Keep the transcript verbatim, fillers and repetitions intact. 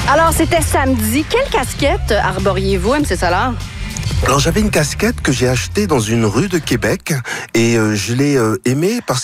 Alors, c'était samedi. Quelle casquette arboriez-vous, M. Solar? Alors, j'avais une casquette que j'ai achetée dans une rue de Québec et euh, je l'ai euh, aimée parce